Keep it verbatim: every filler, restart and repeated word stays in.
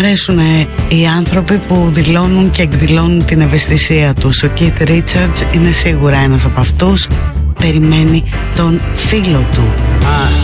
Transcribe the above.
αρέσουν οι άνθρωποι που δηλώνουν και εκδηλώνουν την ευαισθησία τους. Ο Keith Richards είναι σίγουρα ένας από αυτούς. Περιμένει τον φίλο του.